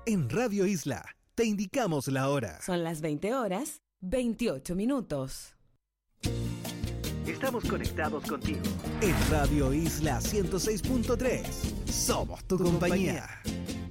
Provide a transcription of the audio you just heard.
En Radio Isla te indicamos la hora. Son las 20 horas, 28 minutos. Estamos conectados contigo. En Radio Isla 106.3. Somos tu compañía.